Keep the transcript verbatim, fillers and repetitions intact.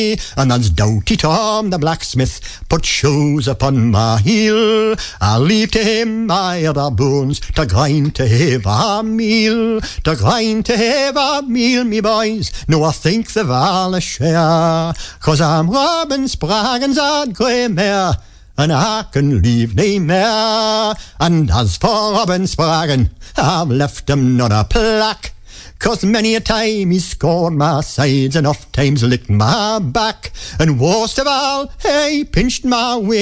And that's Doughty Tom the blacksmith put shoes upon my heel. I'll leave to him my other bones to grind to have a meal. To grind to have a meal, me boys, no I think they've all a share. Cause I'm Robin Spraggins odd grey mare, and I can leave nae mair. And as for Robin Spraggin, I've left him not a plaque. Cause many a time he's scored my sides, and oft times licked my back. And worst of all, he pinched my way.